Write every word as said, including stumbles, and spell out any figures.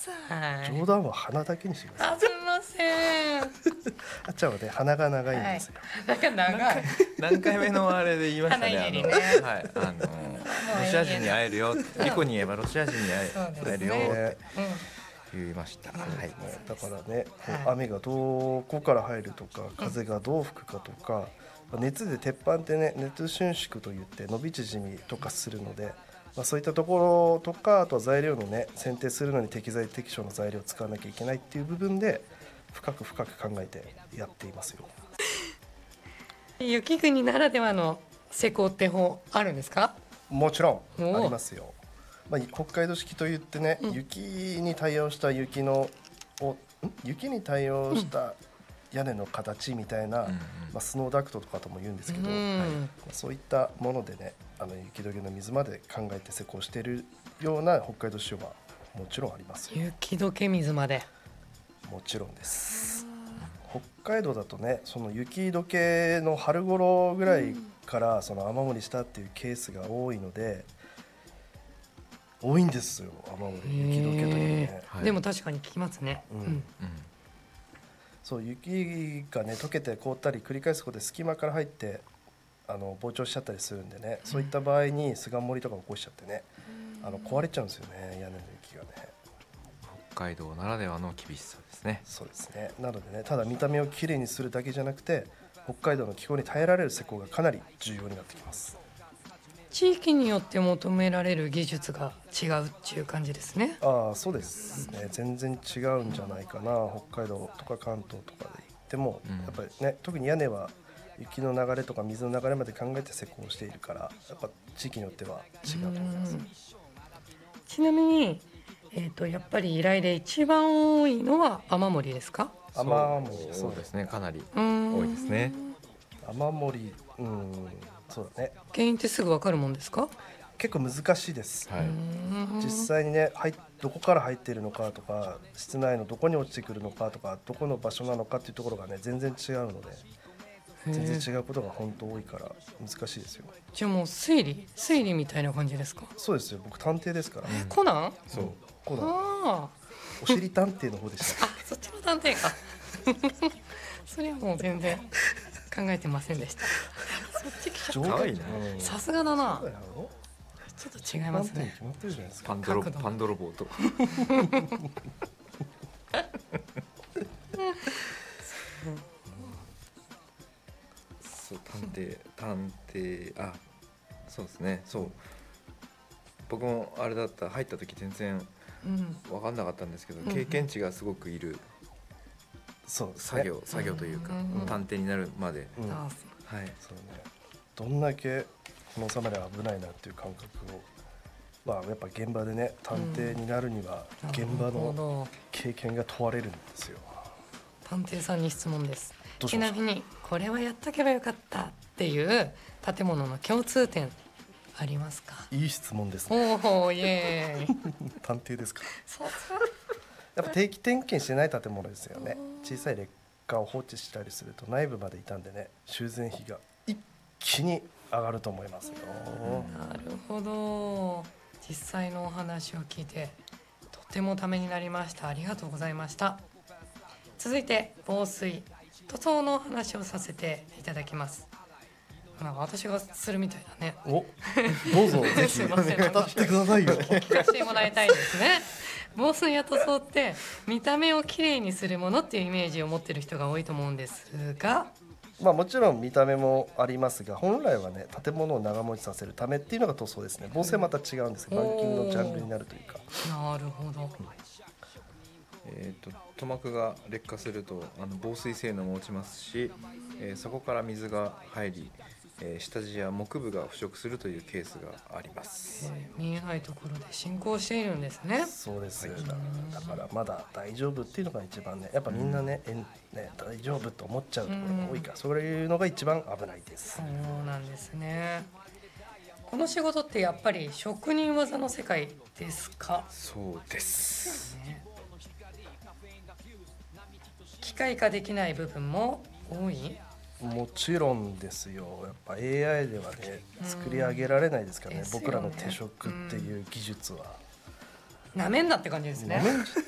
さい。 冗談は鼻だけにしてください。 あ、すみません。 あっちゃんはね鼻が長いんですよ、 はい、なんか長い。 何回目のあれで言いましたね。 鼻入りねあのはい、あのロシア人に会えるよ、リコに言えばロシア人に会え、会えるよって言いました。はい。 だからね、こう雨がどこから入るとか風がどう吹くかとか、熱で鉄板ってね熱収縮といって伸び縮みとかするので、まあ、そういったところとか、あとは材料のね選定するのに適材適所の材料を使わなきゃいけないっていう部分で深く深く考えてやっていますよ。 雪国ならではの施工手法あるんですか？ もちろんありますよ。まあ、北海道式といってね、うん、雪に対応した雪のを雪に対応した屋根の形みたいな、うんうん、まあ、スノーダクトとかとも言うんですけど、うん、はい、そういったものでね、あの雪解けの水まで考えて施工しているような北海道仕様はもちろんありますよ。 雪解け水までもちろんです。北海道だとね、その雪解けの春頃ぐらいからその雨漏りしたっていうケースが多いので、多いんですよ、雨漏り、雪解けというね、 はい、でも確かに聞きますね、うんうん、 そう雪がね溶けて凍ったり繰り返すことで隙間から入ってあの膨張しちゃったりするんでね、うん、そういった場合に巣鴨りとか起こしちゃってね、あの壊れちゃうんですよね、屋根の雪がね。 北海道ならではの厳しさですね。 そうですね。なのでね、ただ見た目をきれいにするだけじゃなくて、北海道の気候に耐えられる施工がかなり重要になってきます。 地域によって求められる技術が違うっていう感じですね。 ああ、そうですね。全然違うんじゃないかな。北海道とか関東とかで言っても、うん、やっぱりね、特に屋根は雪の流れとか水の流れまで考えて施工しているから、やっぱ地域によっては違うと思います。 ちなみに、えーと、やっぱり依頼で一番多いのは雨漏りですか？ 雨漏り、 そうですね、かなり多いですね。 雨漏り、うん、そうだね。 原因ってすぐ分かるもんですか？ 結構難しいです、はい、実際にね入どこから入っているのかとか、室内のどこに落ちてくるのかとか、どこの場所なのかっていうところがね全然違うので、全然違うことが本当多いから難しいですよ。 じゃあもう推理推理みたいな感じですか？ そうですよ、僕探偵ですから、ね、 コナン？ そう、コナン、あおしり探偵の方でした。 あ、そっちの探偵かそれはもう全然考えてませんでした。そっち来ちゃった。さすがだな。ちょっと違いますね。 パンドロパンドロボーとそう、探偵探偵あそうですね。そう、僕もあれだった、入った時全然分かんなかったんですけど、うん、経験値がすごくいる、そう、作業作業というか、うん、探偵になるまで、うん、はい、 そうね、どんだけこの様で危ないなっていう感覚を、まあ、やっぱ現場でね探偵になるには現場の経験が問われるんですよ。 探偵さんに質問です。ちなみにこれはやっとけばよかったっていう建物の共通点ありますか？ いい質問ですね。 おお、イエーイ探偵ですか？そうやっぱ定期点検してない建物ですよね。小さい劣化を放置したりすると内部まで傷んでね、修繕費が一気に上がると思いますよ。 なるほど。実際のお話を聞いてとてもためになりました。ありがとうございました。続いて防水塗装の話をさせていただきます。なんか私がするみたいだね。 お、どうぞぜひ語ってくださいよ。 聞かせてもらいたいですね。防水や塗装って見た目をきれいにするものっていうイメージを持ってる人が多いと思うんですが、 まあ、もちろん見た目もありますが、本来はね建物を長持ちさせるためっていうのが塗装ですね。防水はまた違うんですけど、板金のジャンルになるというか。 なるほど。 えーと、塗膜が劣化するとあの防水性能も落ちますし、えー、そこから水が入り、えー、下地や木部が腐食するというケースがあります。 えー、見えないところで進行しているんですね。 そうです、はい、だからまだ大丈夫っていうのが一番ね、やっぱみんなね、うん、ね大丈夫と思っちゃうところが多いから、うん、そういうのが一番危ないです。 そうなんですね。この仕事ってやっぱり職人技の世界ですか？ そうです、ね、 機械化できない部分も多い？ もちろんですよ。やっぱ エーアイ ではね作り上げられないですからね、うん、僕らの手職っていう技術は。 なめんなって感じですね。 なめんじゃ